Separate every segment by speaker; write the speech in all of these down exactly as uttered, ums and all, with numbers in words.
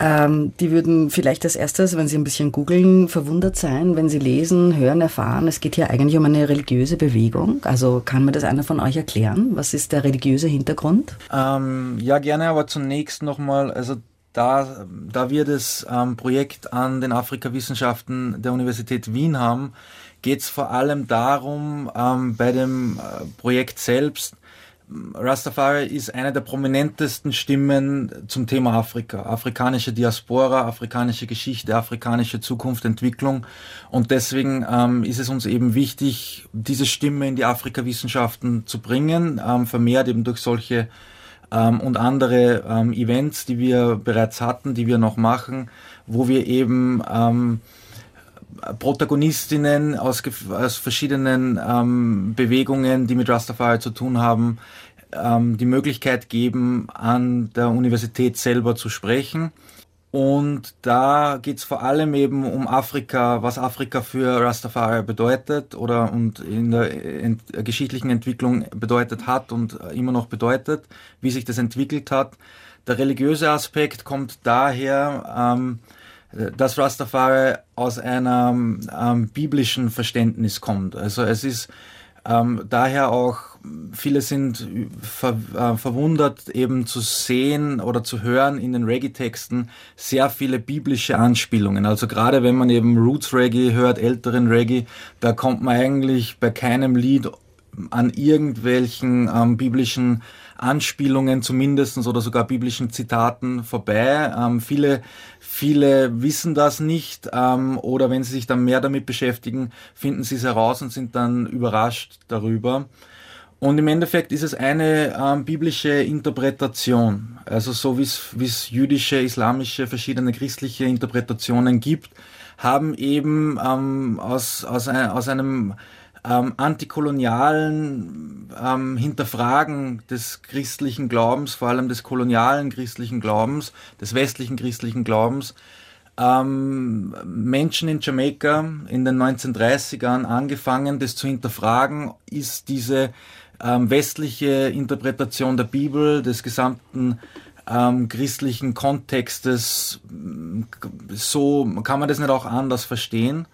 Speaker 1: Ähm, die würden vielleicht als erstes, wenn sie ein bisschen googeln, verwundert sein, wenn sie lesen, hören, erfahren, es geht hier eigentlich um eine religiöse Bewegung. Also kann mir das einer von euch erklären? Was ist der religiöse Hintergrund?
Speaker 2: Ähm, ja, gerne, aber zunächst nochmal, also da, da wir das ähm, Projekt an den Afrikawissenschaften der Universität Wien haben, geht es vor allem darum, ähm, bei dem äh, Projekt selbst, Rastafari ist eine der prominentesten Stimmen zum Thema Afrika, afrikanische Diaspora, afrikanische Geschichte, afrikanische Zukunft, Entwicklung, und deswegen ähm, ist es uns eben wichtig, diese Stimme in die Afrikawissenschaften zu bringen, ähm, vermehrt eben durch solche ähm, und andere ähm, Events, die wir bereits hatten, die wir noch machen, wo wir eben ähm, Protagonistinnen aus, aus verschiedenen ähm, Bewegungen, die mit Rastafari zu tun haben, ähm, die Möglichkeit geben, an der Universität selber zu sprechen. Und da geht es vor allem eben um Afrika, was Afrika für Rastafari bedeutet oder und in der ent geschichtlichen Entwicklung bedeutet hat und immer noch bedeutet, wie sich das entwickelt hat. Der religiöse Aspekt kommt daher, ähm, dass Rastafari aus einem ähm, biblischen Verständnis kommt. Also es ist ähm, daher auch, viele sind ver, äh, verwundert eben zu sehen oder zu hören in den Reggae-Texten sehr viele biblische Anspielungen. Also gerade wenn man eben Roots-Reggae hört, älteren Reggae, da kommt man eigentlich bei keinem Lied an irgendwelchen ähm, biblischen Anspielungen zumindest oder sogar biblischen Zitaten vorbei. Ähm, viele, viele wissen das nicht ähm, oder wenn sie sich dann mehr damit beschäftigen, finden sie es heraus und sind dann überrascht darüber. Und im Endeffekt ist es eine ähm, biblische Interpretation, also so wie es jüdische, islamische, verschiedene christliche Interpretationen gibt, haben eben ähm, aus, aus, ein, aus einem ähm, antikolonialen ähm, Hinterfragen des christlichen Glaubens, vor allem des kolonialen christlichen Glaubens, des westlichen christlichen Glaubens, ähm, Menschen in Jamaika in den neunzehnhundertdreißigern angefangen, das zu hinterfragen, ist diese ähm, westliche Interpretation der Bibel, des gesamten ähm, christlichen Kontextes, so kann man das nicht auch anders verstehen.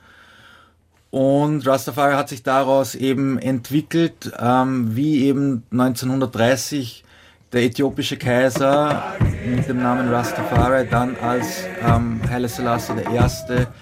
Speaker 2: Und Rastafari hat sich daraus eben entwickelt, ähm, wie eben neunzehnhundertdreißig der äthiopische Kaiser mit dem Namen Rastafari dann als ähm, Haile Selassie der Erste